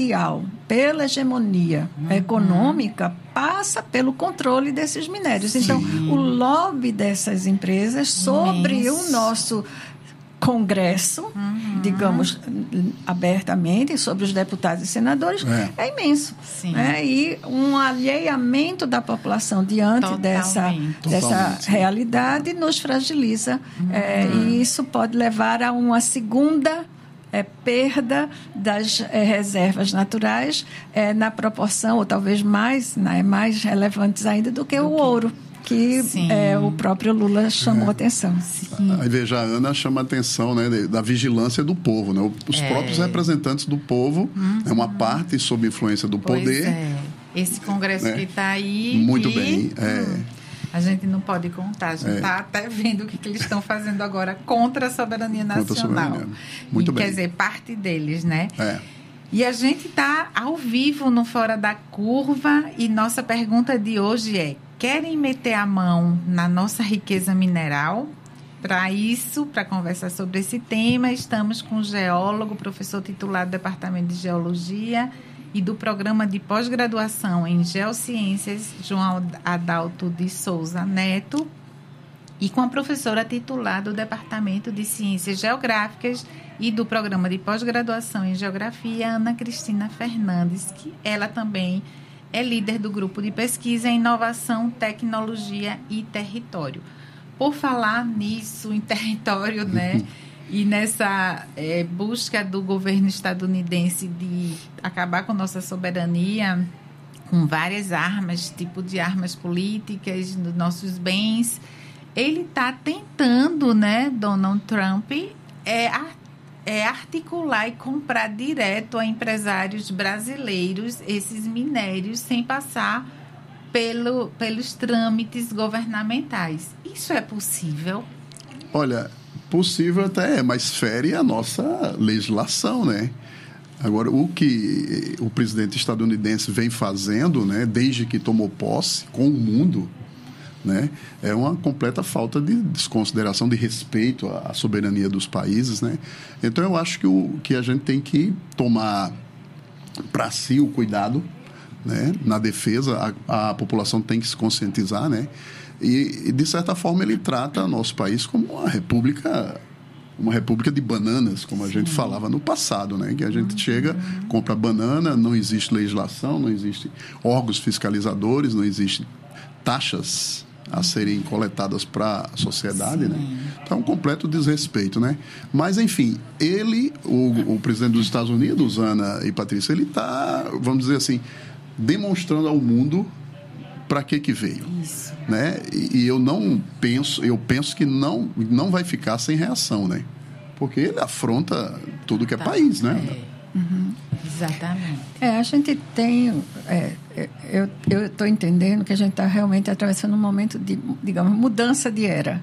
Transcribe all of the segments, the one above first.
mundial, pela hegemonia econômica, passa pelo controle desses minérios. Então, o lobby dessas empresas sobre o nosso Congresso, digamos, abertamente, sobre os deputados e senadores, é imenso. Né? E um alheamento da população diante dessa realidade nos fragiliza. E isso pode levar a uma segunda perda das reservas naturais na proporção, ou talvez mais relevantes ainda do que o ouro, que o próprio Lula chamou a atenção. Aí veja, a Ana chama a atenção, né, da vigilância do povo, né? Os próprios representantes do povo, é uma parte sob influência do poder. Esse Congresso que está aí... Muito bem. A gente não pode contar, a gente está até vendo o que eles estão fazendo agora contra a soberania nacional. Muito bem. Quer dizer, parte deles, né? E a gente está ao vivo no Fora da Curva e nossa pergunta de hoje é: querem meter a mão na nossa riqueza mineral? Para isso, para conversar sobre esse tema, estamos com o geólogo, professor titular do Departamento de Geologia e do Programa de Pós-Graduação em Geociências, João Adalto de Souza Neto, e com a professora titular do Departamento de Ciências Geográficas e do Programa de Pós-Graduação em Geografia, Ana Cristina Fernandes, que ela também é líder do grupo de pesquisa em inovação, tecnologia e território. Por falar nisso, em território, né? E nessa busca do governo estadunidense de acabar com nossa soberania, com várias armas, tipo de armas políticas, dos nossos bens, ele está tentando, né, Donald Trump, articular e comprar direto a empresários brasileiros esses minérios sem passar pelos trâmites governamentais. Isso é possível? Olha, possível até é, mas fere a nossa legislação, né? Agora, o que o presidente estadunidense vem fazendo, né, desde que tomou posse com o mundo, né, é uma completa falta de desconsideração, de respeito à soberania dos países, né? Então, eu acho que a gente tem que tomar para si o cuidado, né, na defesa. A população tem que se conscientizar, né? E, de certa forma, ele trata nosso país como uma república de bananas, como a gente falava no passado, né? Que a gente chega, compra banana, não existe legislação, não existe órgãos fiscalizadores, não existe taxas a serem coletadas para a sociedade, né? Então, é um completo desrespeito, né? Mas, enfim, o presidente dos Estados Unidos, Ana e Patrícia, ele está, vamos dizer assim, demonstrando ao mundo para que veio. Isso. Né? E eu penso que não vai ficar sem reação, né? Porque ele afronta tudo que é país, né? Exatamente. A gente tem... eu estou entendendo que a gente está realmente atravessando um momento de, digamos, mudança de era.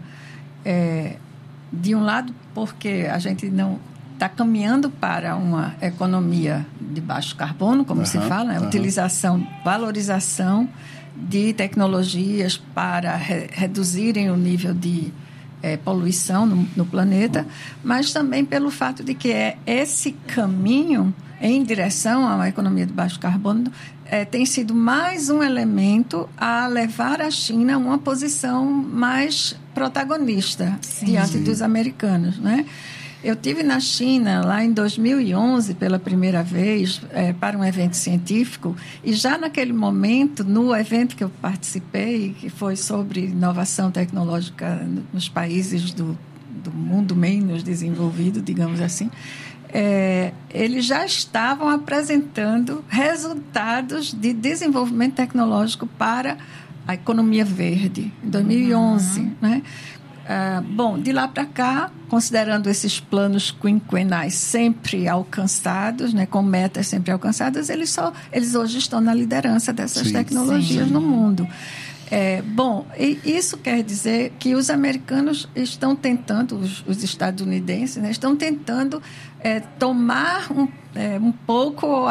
De um lado, porque a gente não está caminhando para uma economia de baixo carbono, como se fala, né? Utilização, valorização de tecnologias para reduzirem o nível de poluição no planeta, mas também pelo fato de que esse caminho em direção a uma economia de baixo carbono tem sido mais um elemento a levar a China a uma posição mais protagonista diante dos americanos, né? Eu estive na China lá em 2011 pela primeira vez para um evento científico, e já naquele momento, no evento que eu participei, que foi sobre inovação tecnológica nos países do mundo menos desenvolvido, digamos assim, eles já estavam apresentando resultados de desenvolvimento tecnológico para a economia verde, em 2011, né? Bom, de lá para cá, considerando esses planos quinquenais sempre alcançados, né, com metas sempre alcançadas, eles hoje estão na liderança dessas tecnologias no mundo. Bom, isso quer dizer que os americanos estão tentando, os estadunidenses, né, estão tentando tomar um pouco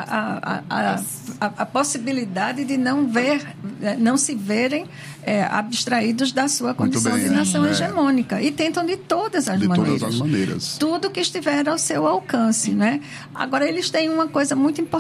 a possibilidade de não se verem abstraídos da sua condição de nação hegemônica. E tentam de todas as maneiras. Tudo que estiver ao seu alcance, né? Agora, eles têm uma coisa muito importante